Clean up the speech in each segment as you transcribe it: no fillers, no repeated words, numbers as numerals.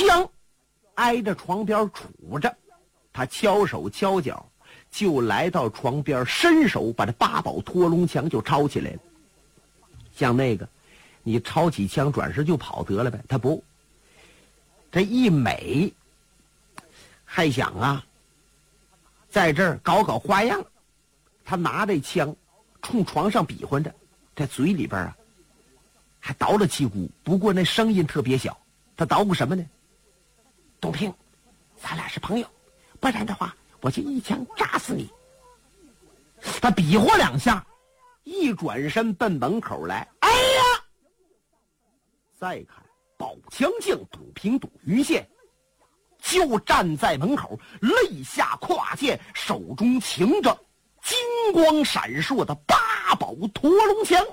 枪挨着床边杵着，他敲手敲脚就来到床边，伸手把这八宝脱龙枪就抄起来了。像那个你抄起枪转身就跑得了呗，他不，这一美还想啊在这儿搞搞花样。他拿这枪冲床上比划着，在嘴里边啊还捣了气鼓，不过那声音特别小。他捣鼓什么呢？东平，咱俩是朋友，不然的话我就一枪扎死你。他比划两下，一转身奔门口来。哎呀！再看宝枪将董平董云县就站在门口，肋下跨剑，手中擎着金光闪烁的八宝陀龙枪。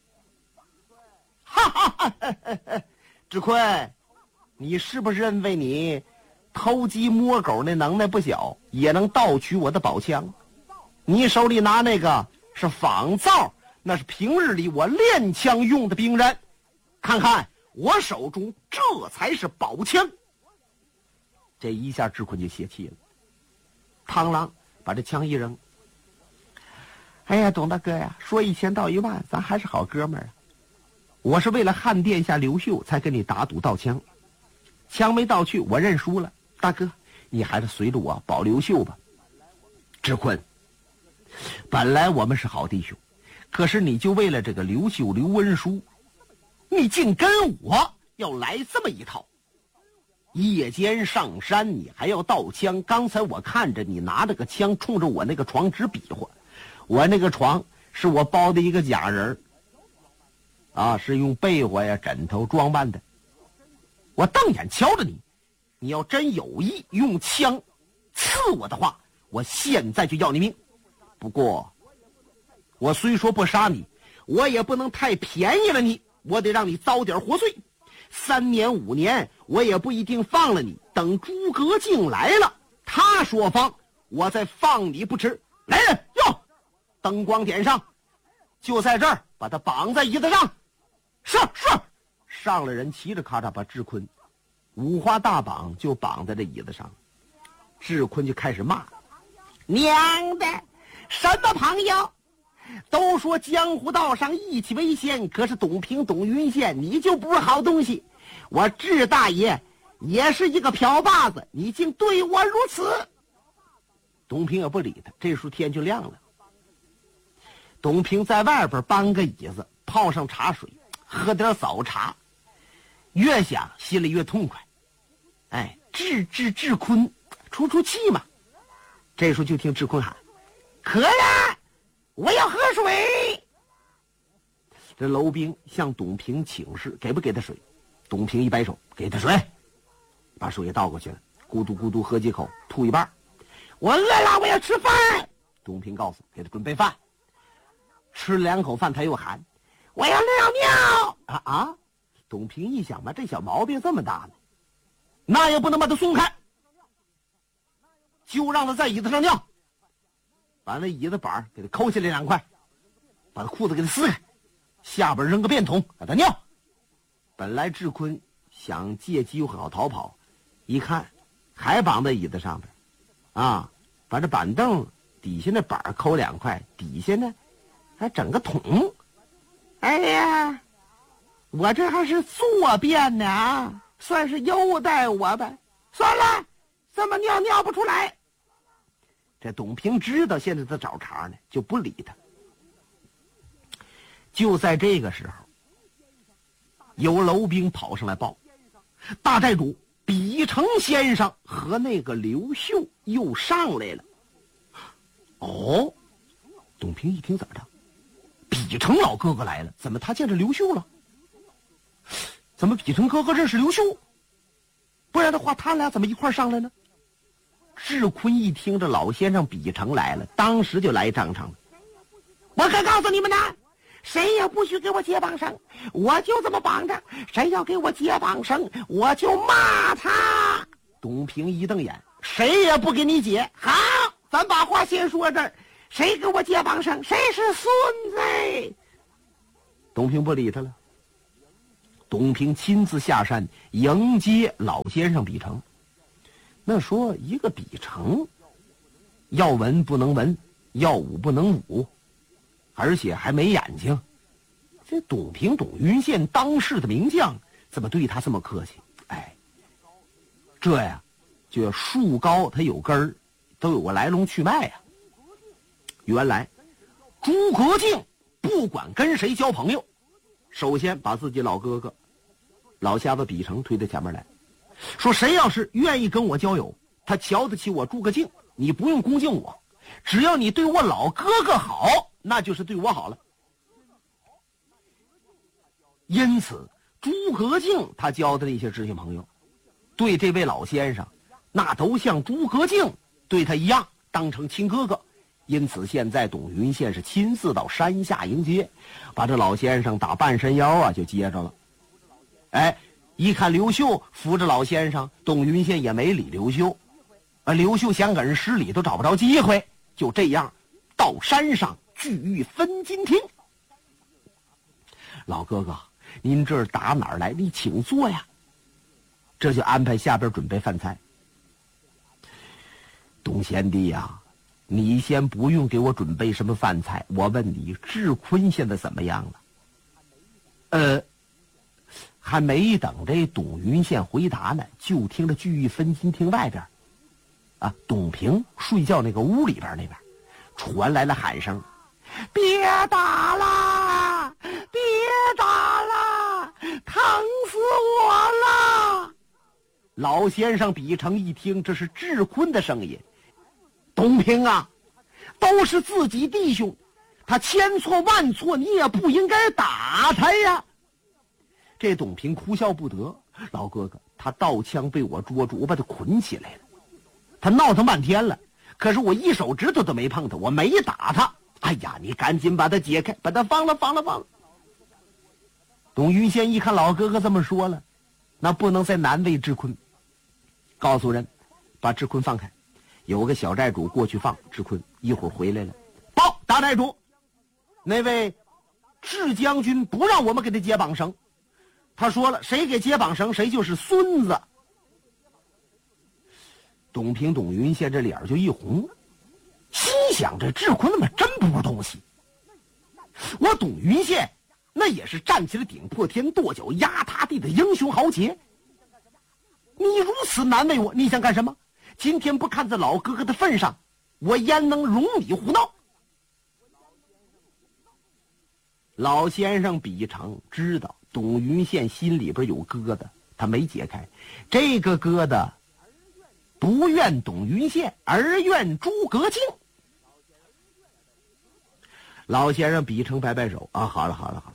哈哈哈哈哈哈！志坤，你是不是认为你偷鸡摸狗那能耐不小，也能盗取我的宝枪？你手里拿那个是仿造，那是平日里我练枪用的兵刃，看看我手中这才是宝枪。这一下志坤就泄气了，螳螂把这枪一扔。哎呀，董大哥呀，说1000道1万，咱还是好哥们儿啊！我是为了汉殿下刘秀才跟你打赌盗枪，枪没盗去，我认输了。大哥，你还是随着我保刘秀吧。志坤，本来我们是好弟兄，可是你就为了这个刘秀刘文书，你竟跟我要来这么一套。夜间上山你还要盗枪，刚才我看着你拿着个枪冲着我那个床直比划，我那个床是我包的一个假人啊，是用被窝呀枕头装扮的。我瞪眼瞧着你，你要真有意用枪刺我的话，我现在就要你命。不过我虽说不杀你，我也不能太便宜了你，我得让你遭点活罪。3年5年我也不一定放了你，等诸葛瑾来了，他说放，我再放你不迟。来人，哟，灯光点上，就在这儿把他绑在椅子上。是。上了人，骑着咔嚓把志坤五花大绑就绑在这椅子上。志坤就开始骂：娘的，什么朋友？都说江湖道上义气为先，可是董平董云县你就不是好东西。我志大爷也是一个瓢把子，你竟对我如此。董平也不理他，这时候天就亮了。董平在外边搬个椅子，泡上茶水，喝点早茶，越想心里越痛快。哎，志坤出气嘛。这时候就听志坤喊：渴了，我要喝水。这楼兵向董平请示，给不给他水？董平一摆手，给他水，把水倒过去了，咕嘟咕嘟喝几口，吐一半。我饿了，我要吃饭。董平告诉给他准备饭。吃了2口饭，他又喊：我要尿尿。董平一想吧，这小毛病这么大呢，那也不能把他松开，就让他在椅子上尿，把那椅子板给他抠下来2块，把他裤子给他撕开，下边扔个便桶让他尿。本来志坤想借机好逃跑，一看还绑在椅子上边把这板凳底下那板抠2块，底下呢还整个桶。哎呀，我这还是坐便呢算是优待我呗。算了，这么尿不出来。这董平知道现在他找茬呢，就不理他。就在这个时候，有楼兵跑上来报：大寨主比成先生和那个刘秀又上来了。董平一听，怎么着？比成老哥哥来了，怎么他见着刘秀了？怎么比成哥哥认识刘秀？不然的话他俩怎么一块上来呢？志坤一听这老先生比成来了，当时就来张场了。我可告诉你们呢，谁也不许给我解绑绳，我就这么绑着，谁要给我解绑绳，我就骂他。董平一瞪眼，谁也不给你解。好，咱把话先说这儿，谁给我解绑绳，谁是孙子。董平不理他了。 董平亲自下山迎接老先生比成。那说一个比成，要文不能文，要武不能武，而且还没眼睛。这董平董云县当世的名将，怎么对他这么客气？哎，这呀，就树高它有根儿，都有个来龙去脉呀。原来诸葛敬不管跟谁交朋友，首先把自己老哥哥老瞎子比成推到前面来，说谁要是愿意跟我交友，他瞧得起我诸葛敬，你不用恭敬我，只要你对我老哥哥好，那就是对我好了。因此诸葛敬他交的那些知心朋友，对这位老先生那都像诸葛敬对他一样当成亲哥哥。因此现在董云县是亲自到山下迎接，把这老先生打半山腰啊就接着了。哎，一看刘秀扶着老先生，董云县也没理刘秀，刘秀想给人施礼都找不着机会，就这样到山上聚玉分金厅。老哥哥，您这儿打哪儿来？你请坐呀。这就安排下边准备饭菜。董贤弟呀，你先不用给我准备什么饭菜，我问你，智坤现在怎么样了？还没等这董云县回答呢，就听着聚玉分金厅外边，董平睡觉那个屋里边那边，传来了喊声：“别打了，别打了，疼死我了！”老先生比成一听，这是智坤的声音。董平啊，都是自己弟兄，他千错万错，你也不应该打他呀。这董平哭笑不得，老哥哥，他刀枪被我捉住，我把他捆起来了，他闹腾半天了，可是我一手指头都没碰他，我没打他。哎呀，你赶紧把他解开，把他放了。董云仙一看老哥哥这么说了，那不能再难为智坤，告诉人把智坤放开。有个小寨主过去放智坤，一会儿回来了，报大寨主，那位智将军不让我们给他解绑绳，他说了，谁给解绑绳谁就是孙子。董平董云仙这脸就一红，心想这智坤他妈真不是东西，我董云仙那也是站起来顶破天跺脚压塌地的英雄豪杰，你如此难为我，你想干什么？今天不看在老哥哥的份上，我焉能容你胡闹？老先生比成知道董云县心里边有疙瘩，他没解开。这个疙瘩不怨董云县，而怨诸葛敬。老先生比成摆摆手，好了，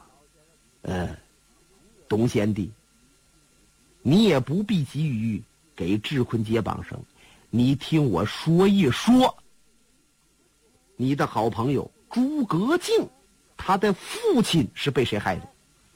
董贤弟，你也不必急于给智坤解绑绳，你听我说一说，你的好朋友诸葛敬，他的父亲是被谁害的？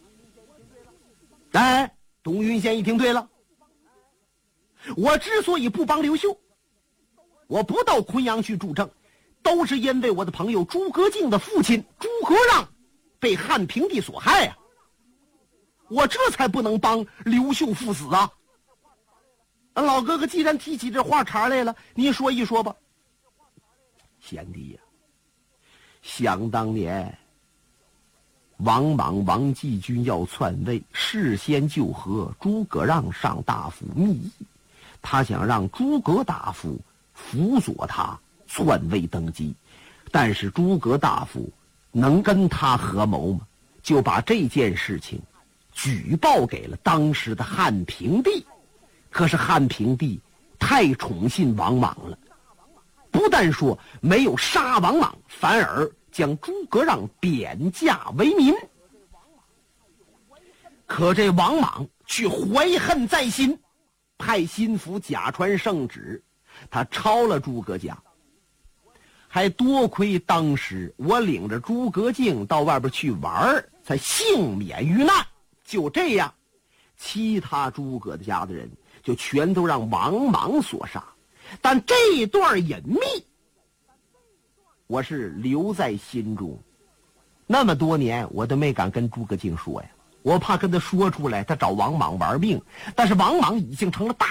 哎，董云仙一听，对了，我之所以不帮刘秀，我不到昆阳去助政，都是因为我的朋友诸葛敬的父亲诸葛亮被汉平帝所害啊，我这才不能帮刘秀父死啊。老哥哥既然提起这话茬来了，你说一说吧。贤弟呀，想当年王莽王继军要篡位，事先就和诸葛亮上大夫密议，他想让诸葛大夫辅佐他篡位登基，但是诸葛大夫能跟他合谋吗？就把这件事情举报给了当时的汉平帝。可是汉平帝太宠信王莽了，不但说没有杀王莽，反而将诸葛亮贬驾为民。可这王莽却怀恨在心，派心腹贾传圣旨，他抄了诸葛家。还多亏当时我领着诸葛敬到外边去玩，才幸免于难。就这样，其他诸葛家的人就全都让王莽所杀。但这段隐秘我是留在心中，那么多年我都没敢跟诸葛敬说呀。 我怕跟他说出来，他找王莽玩命。但是王莽已经成了大